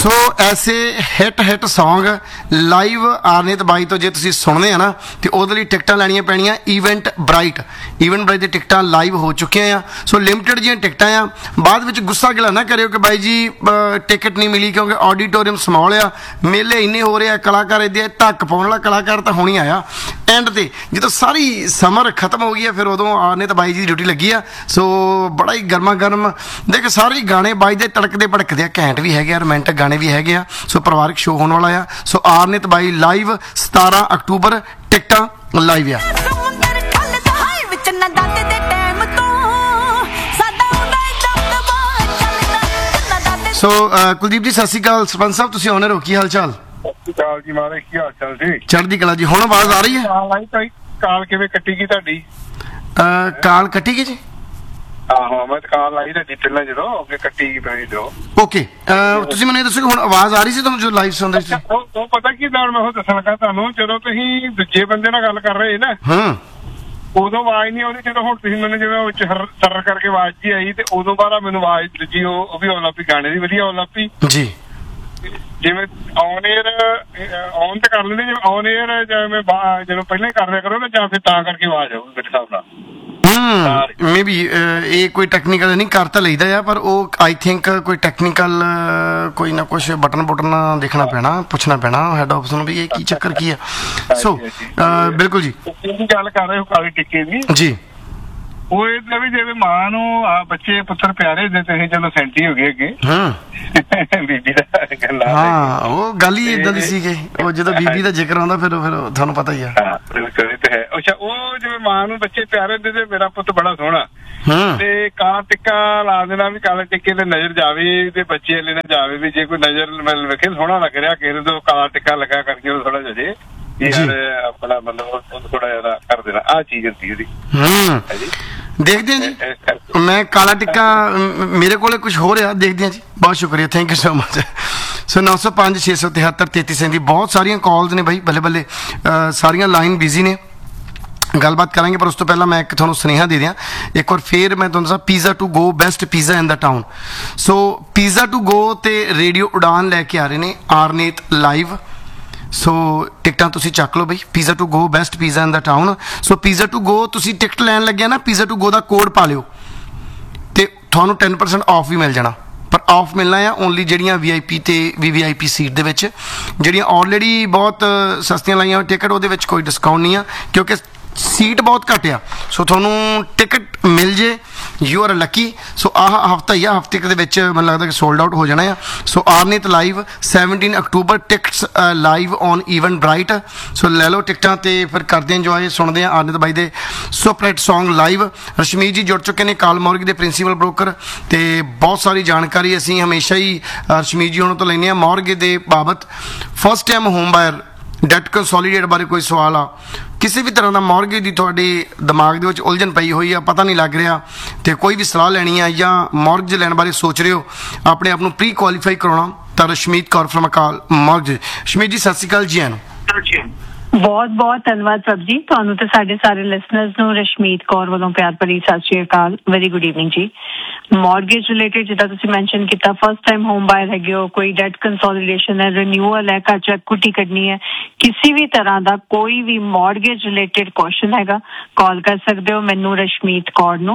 ਸੋ ਐਸੇ hit song live ਆਰਨੀਤ ਬਾਈ ਤੋਂ ਜੇ ਤੁਸੀਂ ਸੁਣਦੇ ਆ ਨਾ ਤੇ ਉਹਦੇ ਲਈ ਟਿਕਟਾਂ ਲੈਣੀਆਂ ਪੈਣੀਆਂ ਈਵੈਂਟ ਬ੍ਰਾਈਟ ਦੀ ਟਿਕਟਾਂ ਲਾਈਵ ਹੋ ਚੁੱਕੀਆਂ ਆ। ਸੋ ਲਿਮਟਿਡ ਜਿਹੀਆਂ ਟਿਕਟਾਂ ਆ, ਬਾਅਦ ਵਿੱਚ ਗੁੱਸਾ ਗਿਲਾ ਨਾ ਕਰਿਓ ਕਿ ਬਾਈ ਜੀ ਟਿਕਟ ਨਹੀਂ ਮਿਲੀ, ਕਿਉਂਕਿ ਆਡੀਟੋਰੀਅਮ ਸਮੌਲ ਆ, ਮੇਲੇ ਇੰਨੇ ਹੋ ਰਹੇ ਆ, ਕਲਾਕਾਰ ਇਹਦੇ ਧੱਕ ਪਾਉਣ ਵਾਲਾ ਕਲਾਕਾਰ ਤਾਂ ਹੁਣੀ ਆਇਆ। ਐਂਡ ਤੇ ਜਦੋਂ ਸਾਰੀ ਸਮਰ ਖਤਮ ਹੋ ਗਈ ਆ ਫਿਰ ਉਦੋਂ ਆਰਨੀਤ ਬਾਈ ਜੀ ਦੀ ਡਿਊਟੀ ਲੱਗੀ ਆ। ਸੋ ਬੜਾ ਹੀ ਗਰਮਾ ਗਰਮ ਦੇਖ ਸਾਰੇ ਗਾਣੇ ਬਾਜਦੇ ਤੜਕਦੇ ਭੜਕਦੇ ਆ, ਘੈਂਟ ਵੀ ਹੈਗੇ ਆ, ਰੋਮਾਂਟਿਕ ਗਾਣੇ ਵੀ ਹੈਗੇ ਆ। ਸੋ ਪਰਿਵਾਰਕ ਸ਼ੋਅ ਹੋਣ ਵਾਲਾ ਆ। ਸੋ ਆਰਨੀਤ ਬਾਈ ਲਾਈਵ 17 ਅਕਤੂਬਰ ਟਿਕਟਾਂ ਲਾਈਵ ਆ। ਸੋ ਕੁਲਦੀਪ ਜੀ ਸਤਿ ਸ਼੍ਰੀ ਅਕਾਲ। ਸਰਪੰਚ ਸਾਹਿਬ ਤੁਸੀਂ ਆਨਰ ਹੋ, ਕੀ ਹਾਲ ਚਾਲ? ਸਤਿ ਸ਼੍ਰੀ ਅਕਾਲ ਜੀ ਮਹਾਰਾਜ, ਕੀ ਹਾਲ ਚਾਲ ਜੀ? ਚੜ੍ਹਦੀ ਕਲਾ ਜੀ। ਹੁਣ ਆਵਾਜ਼ ਆ ਰਹੀ ਹੈ? ਕਾਲ ਕਿਵੇਂ ਕੱਟੀ ਗਈ ਤੁਹਾਡੀ? ਕਾਲ ਕੱਟੀ ਗਈ ਜੀ? ਆਹੋ ਮੈਂ ਕਾਲ ਲਾਈ ਤੁਹਾਡੀ ਪਹਿਲਾਂ ਜਦੋਂ ਅੱਗੇ ਕੱਟੀ ਗਈ ਪਈ ਜਦੋਂ। ਓਕੇ ਤੁਸੀਂ ਮੈਨੂੰ ਇਹ ਦੱਸੋ ਕਿ ਹੁਣ ਆਵਾਜ਼ ਆ ਰਹੀ ਸੀ ਤੁਹਾਨੂੰ ਜੋ ਲਾਈਵ ਸੁਣਦੇ ਸੀ? ਉਹ ਪਤਾ ਕੀ ਮੈਂ ਉਹ ਦੱਸਣ ਲੱਗਾ ਤੁਹਾਨੂੰ, ਜਦੋਂ ਤੁਸੀਂ ਦੂਜੇ ਬੰਦੇ ਨਾਲ ਗੱਲ ਕਰ ਰਹੇ ਨਾ ਉਦੋਂ ਆਵਾਜ਼ ਨਹੀਂ ਆਉਂਦੀ। ਜਦੋਂ ਹੁਣ ਤੁਸੀਂ ਮੈਨੂੰ ਜਿਵੇਂ ਸਰ ਕਰਕੇ ਆਵਾਜ਼ ਜੀ ਆਈ ਤੇ ਉਦੋਂ ਬਾਅਦ ਮੈਨੂੰ ਆਵਾਜ਼ ਦੂਜੀ ਉਹ ਵੀ ਆਉਣ ਲੱਗ ਪਈ, ਗਾਣੇ ਦੀ ਵਧੀਆ ਆਉਣ ਲੱਗ ਪਈ ਜੀ। ਜਿਵੇਂ ਔਨ ਏਅਰ ਔਨ ਤੇ ਕਰ ਲੈਂਦੇ, ਜਿਵੇਂ ਔਨ ਏਅਰ ਜਿਵੇਂ ਜਦੋਂ ਪਹਿਲਾਂ ਹੀ ਕਰ ਲਿਆ ਕਰੋ ਨਾ ਜਾਂ ਫਿਰ ਤਾਂ ਕਰਕੇ ਆਵਾਜ਼ ਆਊ ਮੇਰੇ ਹਿਸਾਬ ਨਾਲ। ਮੇ ਬੀ ਇਹ ਕੋਈ ਟੈਕਨੀਕਲ ਨਹੀਂ ਕਰ ਤਾਂ ਲਈਦਾ ਆ, ਪਰ ਉਹ ਆਈ ਥਿੰਕ ਕੋਈ ਟੈਕਨੀਕਲ ਕੋਈ ਨਾ ਕੁਛ ਬਟਨ ਦੇਖਣਾ ਪੈਣਾ, ਪੁੱਛਣਾ ਪੈਣਾ ਹੈਡ ਆਫਿਸ ਨੂੰ ਵੀ ਇਹ ਕੀ ਚੱਕਰ ਕੀ ਆ। ਸੋ ਬਿਲਕੁਲ ਜੀ ਗੱਲ ਕਰ ਰਹੇ ਹੋ ਕਾਲੇ ਟਿੱਕੇ ਦੀ ਜੀ। ਉਹ ਇਹ ਵੀ ਜਿਵੇਂ ਮਾਂ ਨੂੰ ਬੱਚੇ ਪੁੱਤਰ ਪਿਆਰੇ ਹੁੰਦੇ ਤੇ ਚਲੋ ਸੈਂਟੀ ਹੋ ਗਏ ਅੱਗੇ ਬੀਬੀ ਦਾ ਗੱਲ। ਹਾਂ ਉਹ ਗੱਲ ਹੀ ਏਦਾਂ ਦੀ ਸੀ ਕਿ ਉਹ ਜਦੋਂ ਬੀਬੀ ਦਾ ਜ਼ਿਕਰ ਆਉਂਦਾ ਫਿਰ ਤੁਹਾਨੂੰ ਪਤਾ ਹੀ ਆ। ਬਿਲਕੁਲ ਤੇ ਹੈ। ਅੱਛਾ ਉਹ ਜਿਵੇਂ ਮਾਂ ਨੂੰ ਬੱਚੇ ਪਿਆਰੇ ਹੁੰਦੇ ਤੇ ਮੇਰਾ ਪੁੱਤ ਬੜਾ ਸੋਹਣਾ ਤੇ ਕਾਲਾ ਟਿੱਕਾ ਲਾ ਦੇਣਾ ਵੀ ਕਾਲੇ ਟਿੱਕੇ ਤੇ ਨਜ਼ਰ ਜਾਵੇ ਤੇ ਬੱਚੇ ਵਾਲੇ ਨਾ ਜਾਵੇ ਵੀ ਜੇ ਕੋਈ ਨਜ਼ਰ ਵੇਖੇ ਸੋਹਣਾ ਲੱਗ ਰਿਹਾ ਕਿਸੇ ਤੋਂ ਕਾਲਾ ਟਿੱਕਾ ਲੱਗਾ ਕਰਕੇ ਉਹ ਥੋੜਾ ਜਿਹਾ ਯਾਰ ਆਪਣਾ ਮਤਲਬ ਥੋੜਾ ਜਿਹਾ ਕਰ ਦੇਣਾ। ਆਹ ਚੀਜ਼ ਹੁੰਦੀ ਉਹਦੀ। ਦੇਖਦੇ ਹਾਂ ਜੀ। ਮੈਂ ਕਾਲਾ ਟਿੱਕਾ ਮੇਰੇ ਕੋਲੇ ਕੁਝ ਹੋ ਰਿਹਾ, ਦੇਖਦੇ ਹਾਂ ਜੀ। ਬਹੁਤ ਸ਼ੁਕਰੀਆ, ਥੈਂਕ ਯੂ ਸੋ ਮਚ। ਸੋ 905 673 33 ਬਹੁਤ ਸਾਰੀਆਂ ਕਾਲਸ ਨੇ ਬਾਈ, ਬੱਲੇ ਬੱਲੇ ਸਾਰੀਆਂ ਲਾਈਨ ਬਿਜ਼ੀ ਨੇ। ਗੱਲਬਾਤ ਕਰਾਂਗੇ ਪਰ ਉਸ ਤੋਂ ਪਹਿਲਾਂ ਮੈਂ ਇੱਕ ਤੁਹਾਨੂੰ ਸੁਨੇਹਾ ਦੇ ਦਿਆਂ ਇੱਕ ਵਾਰ ਫੇਰ। ਮੈਂ ਤੁਹਾਨੂੰ ਦੱਸਾਂ pizza to go best pizza in the town. So pizza to go ਤੇ ਰੇਡੀਓ ਉਡਾਨ ਲੈ ਕੇ ਆ ਰਹੇ ਨੇ ਆਰਨੀਤ ਲਾਈਵ। ਸੋ ਟਿਕਟਾਂ ਤੁਸੀਂ ਚੱਕ ਲਓ ਬਈ, pizza to go best pizza in the town. So pizza to go ਤੁਸੀਂ ਟਿਕਟ ਲੈਣ ਲੱਗਿਆ ਨਾ, pizza to go the code ਪਾ ਲਿਓ ਤੇ ਤੁਹਾਨੂੰ 10% ਆਫ ਵੀ ਮਿਲ ਜਾਣਾ। ਪਰ ਆਫ ਮਿਲਣਾ ਆ ਓਨਲੀ ਜਿਹੜੀਆਂ VIP ਤੇ VVIP ਸੀਟ ਦੇ ਵਿੱਚ, ਜਿਹੜੀਆਂ ਆਲਰੇਡੀ ਬਹੁਤ ਸਸਤੀਆਂ ਲਾਈਆਂ ਟਿਕਟ ਉਹਦੇ ਵਿੱਚ ਕੋਈ ਡਿਸਕਾਊਂਟ ਨਹੀਂ ਆ ਕਿਉਂਕਿ ਸੀਟ ਬਹੁਤ ਘੱਟ ਆ। ਸੋ ਤੁਹਾਨੂੰ ਟਿਕਟ ਮਿਲ ਜੇ, ਯੂ ਆਰ ਲੱਕੀ। ਸੋ ਆਹ ਹਫਤਾ ਹੀ ਆ, ਹਫਤੇ ਦੇ ਵਿੱਚ ਮੈਨੂੰ ਲੱਗਦਾ ਕਿ ਸੋਲਡ ਆਊਟ ਹੋ ਜਾਣਾ ਆ। ਸੋ ਆਰਨੀਤ live 17 October tickets live on even bright. ਸੋ ਲੈ ਲਓ ਟਿਕਟਾਂ ਤੇ ਫਿਰ ਕਰਦੇ ਇੰਜੋਏ, ਸੁਣਦੇ ਆ ਆਰਨੀਤ ਬਾਈ ਦੇ ਸੁਪਰਹਿਟ ਸੌਂਗ ਲਾਈਵ। ਰਸ਼ਮੀਤ ਜੀ ਜੁੜ ਚੁੱਕੇ ਨੇ, ਕਾਲ ਮੋਰਗ ਦੇ ਪ੍ਰਿੰਸੀਪਲ ਬ੍ਰੋਕਰ, ਤੇ ਬਹੁਤ ਸਾਰੀ ਜਾਣਕਾਰੀ ਅਸੀਂ ਹਮੇਸ਼ਾ ਹੀ ਰਸ਼ਮੀਤ ਜੀ ਉਹਨਾਂ ਤੋਂ ਲੈਂਦੇ ਹਾਂ ਮੋਰਗੇ ਦੇ ਬਾਬਤ। First time home ਬਾਇਰ that consolidate ਬਾਰੇ ਕੋਈ ਸਵਾਲ ਆ, ਕਿਸੇ ਵੀ ਤਰ੍ਹਾਂ ਦਾ ਮੌਰਗੇਜ ਦੀ ਤੁਹਾਡੇ ਦਿਮਾਗ ਦੇ ਵਿੱਚ ਉਲਝਣ ਪਈ ਹੋਈ ਆ, ਪਤਾ ਨਹੀਂ ਲੱਗ ਰਿਹਾ ਤੇ ਕੋਈ ਵੀ ਸਲਾਹ ਲੈਣੀ ਆ ਜਾਂ ਮੌਰਗੇਜ ਲੈਣ ਬਾਰੇ ਸੋਚ ਰਹੇ ਹੋ, ਆਪਣੇ ਆਪ ਨੂੰ ਪ੍ਰੀ ਕੁਆਲੀਫਾਈ ਕਰਾਉਣਾ, ਤਾਂ ਰਸ਼ਮੀਤ ਕੌਰ ਫਰਮ ਅਕਾਲ ਮੌਰਗੇਜ। ਰਸ਼ਮੀਤ ਜੀ ਸਤਿ ਸ਼੍ਰੀ ਅਕਾਲ ਜੀ। ਆਇਆਂ ਨੂੰ ਬਹੁਤ ਬਹੁਤ ਧੰਨਵਾਦ ਸਭ ਜੀ, ਤੁਹਾਨੂੰ ਤੇ ਸਾਡੇ ਸਾਰੇ ਲਿਸਨਰਸ ਨੂੰ ਰਸ਼ਮੀਤ ਕੌਰ ਵੱਲੋਂ ਪਿਆਰ ਭਰੀ ਸਤਿ ਸ਼੍ਰੀ ਅਕਾਲ। ਵੈਰੀ ਗੁੱਡ ਈਵਨਿੰਗ ਜੀ। ਮੌਰਗੇਜ ਰਿਲੇਟਡ ਜਿੱਦਾਂ ਤੁਸੀਂ ਮੈਂਸ਼ਨ ਕੀਤਾ, ਫਸਟ ਟਾਈਮ ਹੋਮ ਬਾਇਰ ਹੈਗੇ ਹੋ, ਕੋਈ ਡੈਟ ਕੰਸੋਲੀਡੇਸ਼ਨ ਹੈ, ਰੀਨਿਊਅਲ ਹੈ, ਘਰ 'ਚ ਇਕੁਇਟੀ ਕੱਢਣੀ ਹੈ, ਕਿਸੇ ਵੀ ਤਰ੍ਹਾਂ ਦਾ ਕੋਈ ਵੀ ਮੌਰਗੇਜ ਰਿਲੇਟਡ ਕੁਐਸਚਨ ਹੈਗਾ, ਕਾਲ ਕਰ ਸਕਦੇ ਹੋ ਮੈਨੂੰ ਰਸ਼ਮੀਤ ਕੌਰ ਨੂੰ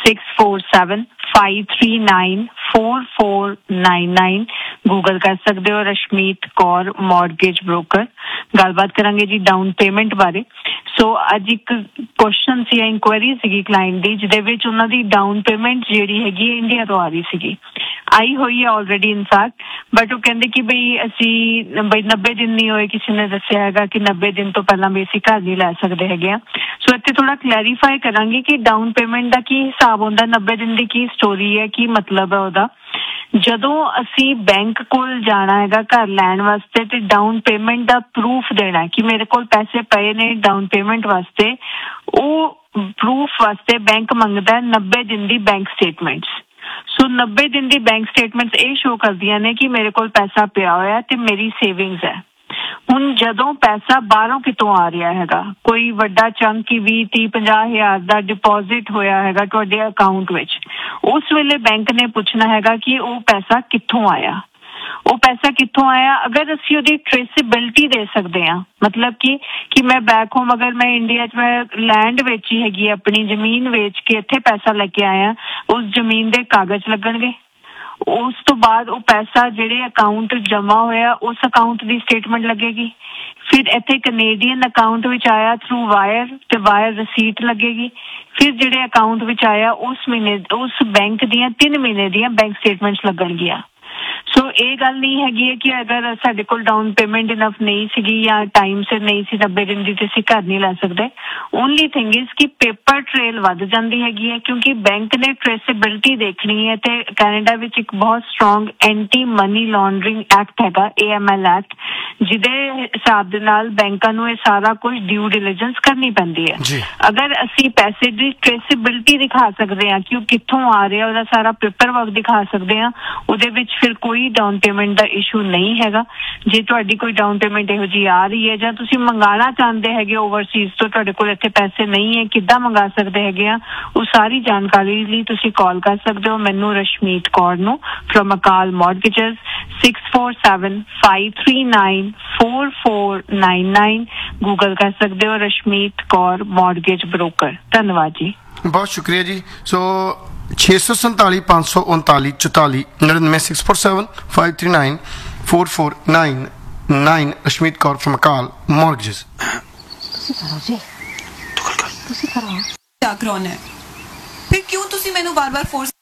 6475394499। ਗੂਗਲ ਕਰ ਸਕਦੇ ਹੋ ਰਸ਼ਮੀਤ ਕੌਰ ਮੌਰਗੇਜ ਬ੍ਰੋਕਰ। ਗੱਲਬਾਤ ਕਰਾਂਗੇ ਜੀ ਡਾਊਨ ਪੇਮੈਂਟ ਬਾਰੇ। ਸੋ ਅੱਜ ਇੱਕ ਕੁਐਸਚਨ ਸੀ, ਇਨਕੁਆਇਰੀ ਸੀਗੀ ਕਲਾਇੰਟ ਦੀ, ਜਿਹਦੇ ਵਿੱਚ ਉਹਨਾਂ ਦੀ ਡਾਊਨ ਪੇਮੈਂਟ ਜਿਹੜੀ ਹੈਗੀ ਇੰਡੀਆ ਤੋਂ ਆ ਰਹੀ ਸੀਗੀ, ਆਈ ਹੋਈ ਹੈ ਆਲਰੇਡੀ ਇਨਫੈਕਟ, ਬਟ ਉਹ ਕਹਿੰਦੇ ਕਿ ਅਸੀਂ 90 ਦਿਨ ਨਹੀਂ ਹੋਏ, ਕਿਸੇ ਨੇ ਦੱਸਿਆ ਹੈਗਾ ਕਿ 90 ਦਿਨ ਤੋਂ ਪਹਿਲਾਂ ਵੀ ਅਸੀਂ ਘਰ ਨਹੀਂ ਲੈ ਸਕਦੇ ਹੈਗੇ ਆ। ਸੋ ਇੱਥੇ ਥੋੜਾ ਕਲੈਰੀਫਾਈ ਕਰਾਂਗੇ ਕਿ ਡਾਊਨ ਪੇਮੈਂਟ ਦਾ ਕੀ ਹਿਸਾਬ ਹੁੰਦਾ, 90 ਦਿਨ ਦੀ ਕੀ ਸਟੋਰੀ ਹੈ, ਕੀ ਮਤਲਬ ਹੈ ਉਹਦਾ। ਜਦੋਂ ਅਸੀਂ ਬੈਂਕ ਕੋਲ ਜਾਣਾ ਹੈਗਾ ਘਰ ਲੈਣ ਵਾਸਤੇ ਤੇ ਡਾਊਨ ਪੇਮੈਂਟ ਦਾ ਪ੍ਰੂਫ ਦੇਣਾ ਕਿ ਮੇਰੇ ਕੋਲ ਪੈਸੇ ਪਏ ਨੇ ਡਾਊਨ ਪੇਮੈਂਟ ਵਾਸਤੇ, ਉਹ ਪ੍ਰੂਫ ਵਾਸਤੇ ਬੈਂਕ ਮੰਗਦਾ 90 ਦਿਨ ਦੀ ਬੈਂਕ ਸਟੇਟਮੈਂਟਸ। ਸੋ 90 ਦਿਨ ਦੀ ਬੈਂਕ ਸਟੇਟਮੈਂਟਸ ਇਹ ਸ਼ੋ ਕਰਦੀਆਂ ਨੇ ਕਿ ਮੇਰੇ ਕੋਲ ਪੈਸਾ ਪਿਆ ਹੋਇਆ ਤੇ ਮੇਰੀ ਸੇਵਿੰਗਸ ਹੈ। ਹੁਣ ਜਦੋਂ ਪੈਸਾ ਬਾਹਰੋਂ ਕਿਤੋਂ ਆ ਰਿਹਾ ਹੈਗਾ, ਕੋਈ ਵੱਡਾ ਚੰਕ ਹੀ 20, 30, 50 ਹਜ਼ਾਰ ਦਾ ਡਿਪੋਜ਼ਿਟ ਹੋਇਆ ਹੈਗਾ ਤੁਹਾਡੇ ਅਕਾਊਂਟ ਵਿੱਚ, ਉਸ ਵੇਲੇ ਬੈਂਕ ਨੇ ਪੁੱਛਣਾ ਹੈਗਾ ਕਿ ਉਹ ਪੈਸਾ ਕਿੱਥੋਂ ਆਇਆ। ਉਹ ਪੈਸਾ ਕਿੱਥੋਂ ਆਇਆ, ਅਗਰ ਅਸੀਂ ਉਹਦੀ ਟ੍ਰੇਸੇਬਿਲਟੀ ਦੇ ਸਕਦੇ ਹਾਂ, ਮਤਲਬ ਕਿ ਮੈਂ ਬੈਕ ਹੋਮ ਅਗਰ ਮੈਂ ਇੰਡੀਆ 'ਚ ਮੈਂ ਲੈਂਡ ਵੇਚੀ ਹੈਗੀ, ਆਪਣੀ ਜ਼ਮੀਨ ਵੇਚ ਕੇ ਇੱਥੇ ਪੈਸਾ ਲੈ ਕੇ ਆਇਆ, ਉਸ ਜ਼ਮੀਨ ਦੇ ਕਾਗਜ਼ ਲੱਗਣਗੇ। ਉਸ ਤੋਂ ਬਾਅਦ ਉਹ ਪੈਸਾ ਜਿਹੜੇ ਅਕਾਊਂਟ ਜਮਾ ਹੋਇਆ ਉਸ ਅਕਾਊਂਟ ਦੀ ਸਟੇਟਮੈਂਟ ਲੱਗੇਗੀ। ਫਿਰ ਇੱਥੇ ਕੈਨੇਡੀਅਨ ਅਕਾਊਂਟ ਵਿੱਚ ਆਇਆ ਥਰੂ ਵਾਇਰ ਤੇ ਵਾਇਰ ਰਸੀਟ ਲੱਗੇਗੀ। ਫਿਰ ਜਿਹੜੇ ਅਕਾਊਂਟ ਵਿੱਚ ਆਇਆ ਉਸ ਮਹੀਨੇ ਉਸ ਬੈਂਕ ਦੀਆਂ 3 ਮਹੀਨੇ ਦੀਆਂ ਬੈਂਕ ਸਟੇਟਮੈਂਟਸ ਲੱਗਣਗੀਆਂ। ਸੋ ਇਹ ਗੱਲ ਨਹੀਂ ਹੈਗੀ ਹੈ ਕਿ ਅਗਰ ਸਾਡੇ ਕੋਲ ਡਾਊਨ ਪੇਮੈਂਟ ਇਨਫ ਨਹੀਂ ਸੀਗੀ ਜਾਂ ਟਾਈਮ ਸਿਰ ਨਹੀਂ ਸੀ 90 ਦਿਨ ਦੀ ਤੇ ਅਸੀਂ ਘਰ ਨਹੀਂ ਲੈ ਸਕਦੇ। ਓਨਲੀ ਥਿੰਗ ਇਜ਼ ਕਿ ਪੇਪਰ ਟ੍ਰੇਲ ਵੱਧ ਜਾਂਦੀ ਹੈਗੀ ਹੈ ਕਿਉਂਕਿ ਬੈਂਕ ਨੇ ਟ੍ਰੇਸੇਬਿਲਟੀ ਦੇਖਣੀ ਹੈ ਤੇ ਕੈਨੇਡਾ ਵਿੱਚ ਇੱਕ ਬਹੁਤ strong anti money laundering act ਹੈਗਾ, AML ਐਕਟ, ਜਿਹਦੇ ਹਿਸਾਬ ਦੇ ਨਾਲ ਬੈਂਕਾਂ ਨੂੰ ਇਹ ਸਾਰਾ ਕੁਝ ਡਿਊ ਡਿਲੀਜੈਂਸ ਕਰਨੀ ਪੈਂਦੀ ਹੈ। ਅਗਰ ਅਸੀਂ ਪੈਸੇ ਦੀ ਟ੍ਰੇਸੇਬਿਲਟੀ ਦਿਖਾ ਸਕਦੇ ਹਾਂ ਕਿ ਉਹ ਕਿੱਥੋਂ ਆ ਰਿਹਾ, ਉਹਦਾ ਸਾਰਾ ਪੇਪਰ ਵਰਕ ਦਿਖਾ ਸਕਦੇ ਹਾਂ, ਉਹਦੇ ਵਿੱਚ ਫਿਰ ਕੋਈ ਡਾਊਨ ਪੇਮੈਂਟ ਦਾ ਇਸ਼ੂ ਨਹੀਂ ਹੈਗਾ। ਜੇ ਤੁਹਾਡੀ ਕੋਈ ਡਾਊਨ ਪੇਮੈਂਟ ਇਹੋ ਜਿਹੀ ਆ ਰਹੀ ਹੈ ਜਾਂ ਤੁਸੀਂ ਮੰਗਾਉਣਾ ਚਾਹੁੰਦੇ ਹੈਗੇ ਓਵਰਸੀਜ਼ ਤੋਂ, ਤੁਹਾਡੇ ਕੋਲ ਇੱਥੇ ਪੈਸੇ ਨਹੀਂ ਹੈ, ਕਿੱਦਾਂ ਮੰਗਾ ਸਕਦੇ ਹੈਗੇ ਆ, ਉਹ ਸਾਰੀ ਜਾਣਕਾਰੀ ਲਈ ਤੁਸੀਂ ਕਾਲ ਕਰ ਸਕਦੇ ਹੋ ਮੈਨੂੰ, ਰਸ਼ਮੀਤ ਕੌਰ ਨੂੰ, ਫਰੋਮ ਅਕਾਲ ਮੌਰਗੇਜਸ, 6475394499। ਗੂਗਲ ਕਰ ਸਕਦੇ ਹੋ ਰਸ਼ਮੀਤ ਕੌਰ ਮੌਰਗੇਜ ਬ੍ਰੋਕਰ। ਧੰਨਵਾਦ ਜੀ, ਬਹੁਤ ਸ਼ੁਕਰੀਆ ਜੀ। ਸੋ 647 539 44 99 647 539 4499 ਰਸ਼ਮੀਤ ਕੌਰ ਫਰਮ ਅਕਾਲ ਮੌਰਗੇਜ। ਤੁਸੀਂ ਕਰੋ। क्या कराना है फिर क्यों तुसी मैनू बार बार फोर्स